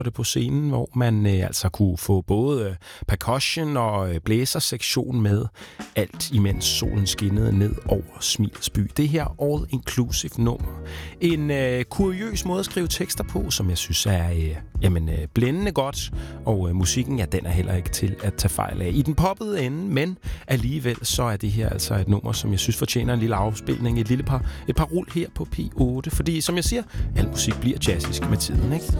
det på scenen, hvor man altså kunne få både percussion og blæsersektion med, alt imens solen skinnede ned over Smilets by. Det her all-inclusive nummer. En kuriøs måde at skrive tekster på, som jeg synes er blændende godt, og musikken, ja, den er heller ikke til at tage fejl af. I den poppede ende, men alligevel så er det her altså et nummer, som jeg synes fortjener en lille afspilning, et par rul her på P8, fordi som jeg siger, al musik bliver jazzisk med tiden, ikke?